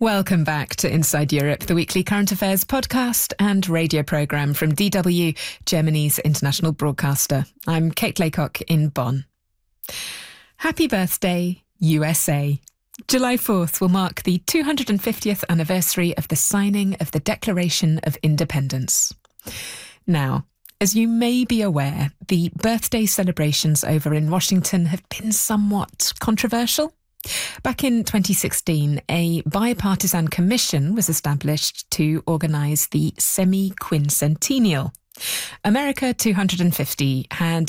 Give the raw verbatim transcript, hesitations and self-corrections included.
Welcome back to Inside Europe, the weekly current affairs podcast and radio programme from D W, Germany's international broadcaster. I'm Kate Laycock in Bonn. Happy birthday, U S A. July fourth will mark the two hundred fiftieth anniversary of the signing of the Declaration of Independence. Now, as you may be aware, the birthday celebrations over in Washington have been somewhat controversial. Back in twenty sixteen, a bipartisan commission was established to organise the semi-quincentennial. America two hundred fifty had